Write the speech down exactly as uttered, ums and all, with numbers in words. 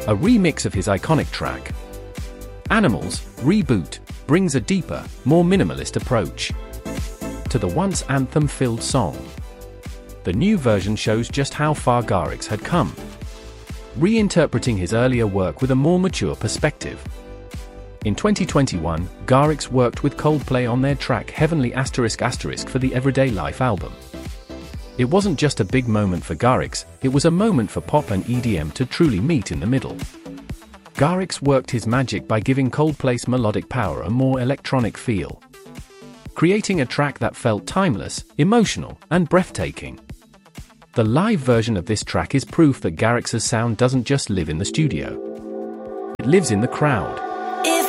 a remix of his iconic track. Animals Reboot brings a deeper, more minimalist approach to the once anthem-filled song. The new version shows just how far Garrix had come, reinterpreting his earlier work with a more mature perspective. In twenty twenty-one, Garrix worked with Coldplay on their track Heavenly Asterisk Asterisk for the Everyday Life album. It wasn't just a big moment for Garrix, it was a moment for pop and E D M to truly meet in the middle. Garrix worked his magic by giving Coldplay's melodic power a more electronic feel, creating a track that felt timeless, emotional, and breathtaking. The live version of this track is proof that Garrix's sound doesn't just live in the studio. It lives in the crowd.